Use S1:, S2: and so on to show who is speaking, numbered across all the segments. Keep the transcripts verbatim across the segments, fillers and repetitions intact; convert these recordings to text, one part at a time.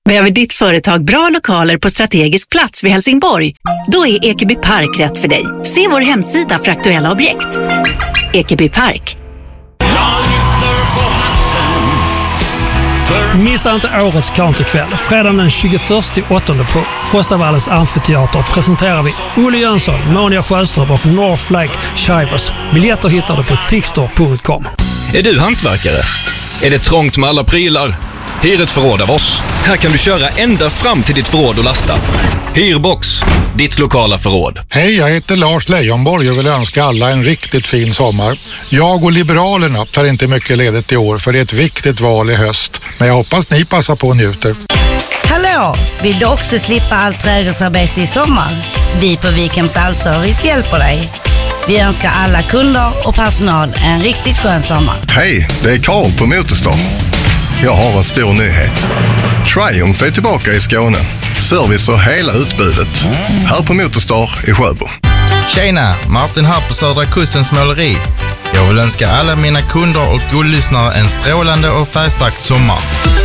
S1: Behöver ditt företag bra lokaler på strategisk plats vid Helsingborg? Då är Ekeby Park rätt för dig. Se vår hemsida för aktuella objekt. Ekeby Park.
S2: Missa inte årets countrykväll. Fredagen den tjugoförsta åttonde på Frostavallens amfiteater presenterar vi Olle Jönsson, Monia Sjöström och North Lake Shivers. Biljetter hittar du på tixtor punkt com.
S3: Är du hantverkare? Är det trångt med alla prylar? Hyr ett förråd av oss. Här kan du köra ända fram till ditt förråd och lasta. Hyrbox, ditt lokala förråd.
S4: Hej, jag heter Lars Leijonborg och vill önska alla en riktigt fin sommar. Jag och Liberalerna tar inte mycket ledigt i år för det är ett viktigt val i höst. Men jag hoppas ni passar på och njuter.
S5: Hallå! Vill du också slippa allt trädgårdsarbete i sommar? Vi på Vikhems Allservice hjälper dig. Vi önskar alla kunder och personal en riktigt skön sommar.
S6: Hej, det är Karl på Motorstar. Jag har en stor nyhet. Triumph är tillbaka i Skåne. Service och hela utbudet. Här på Motorstar i Sjöbo.
S7: Tjena, Martin här på Södra Kustens måleri. Jag vill önska alla mina kunder och guldlyssnare en strålande och färgstark sommar.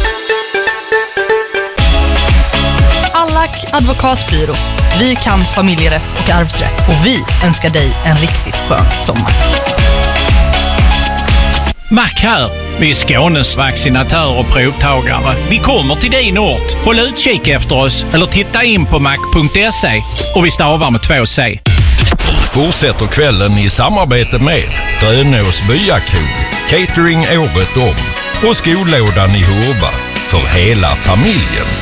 S8: Allack advokatbyrå. Vi kan familjerätt och arvsrätt och vi önskar dig en riktigt skön sommar.
S9: Mac här. Vi är Skånes vaccinatörer och provtagare. Vi kommer till din ort. Håll utkik efter oss eller titta in på mac punkt se och vi stavar med två C.
S10: Fortsätter kvällen i samarbete med Grönås byakog, catering året om och skolådan i Hurba för hela familjen.